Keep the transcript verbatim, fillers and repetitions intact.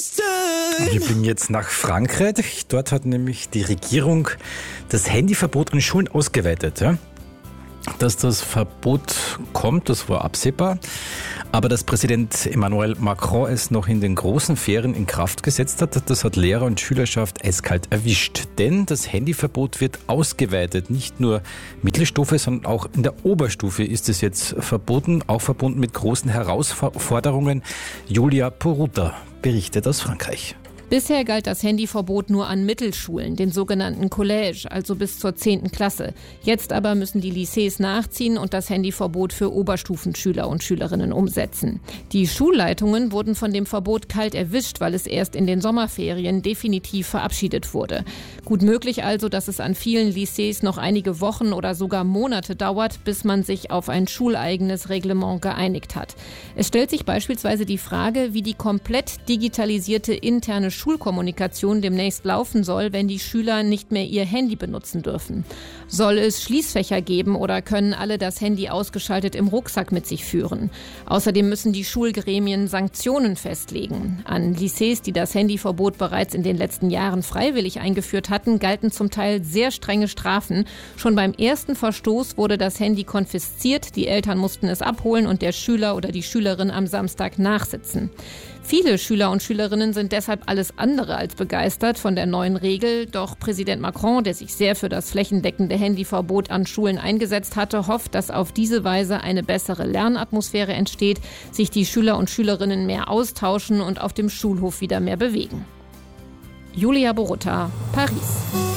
Wir blicken jetzt nach Frankreich. Dort hat nämlich die Regierung das Handyverbot an Schulen ausgeweitet. Ja? Dass das Verbot kommt, das war absehbar. Aber dass Präsident Emmanuel Macron es noch in den großen Ferien in Kraft gesetzt hat, das hat Lehrer und Schülerschaft eiskalt erwischt. Denn das Handyverbot wird ausgeweitet. Nicht nur Mittelstufe, sondern auch in der Oberstufe ist es jetzt verboten. Auch verbunden mit großen Herausforderungen. Julia Poruta berichtet aus Frankreich. Bisher galt das Handyverbot nur an Mittelschulen, den sogenannten Collège, also bis zur zehnten Klasse. Jetzt aber müssen die Lycées nachziehen und das Handyverbot für Oberstufenschüler und Schülerinnen umsetzen. Die Schulleitungen wurden von dem Verbot kalt erwischt, weil es erst in den Sommerferien definitiv verabschiedet wurde. Gut möglich also, dass es an vielen Lycées noch einige Wochen oder sogar Monate dauert, bis man sich auf ein schuleigenes Reglement geeinigt hat. Es stellt sich beispielsweise die Frage, wie die komplett digitalisierte interne Schulkommunikation demnächst laufen soll, wenn die Schüler nicht mehr ihr Handy benutzen dürfen. Soll es Schließfächer geben oder können alle das Handy ausgeschaltet im Rucksack mit sich führen? Außerdem müssen die Schulgremien Sanktionen festlegen. An Lycées, die das Handyverbot bereits in den letzten Jahren freiwillig eingeführt hatten, galten zum Teil sehr strenge Strafen. Schon beim ersten Verstoß wurde das Handy konfisziert, die Eltern mussten es abholen und der Schüler oder die Schülerin am Samstag nachsitzen. Viele Schüler und Schülerinnen sind deshalb alles andere als begeistert von der neuen Regel. Doch Präsident Macron, der sich sehr für das flächendeckende Handyverbot an Schulen eingesetzt hatte, hofft, dass auf diese Weise eine bessere Lernatmosphäre entsteht, sich die Schüler und Schülerinnen mehr austauschen und auf dem Schulhof wieder mehr bewegen. Julia Poruta, Paris.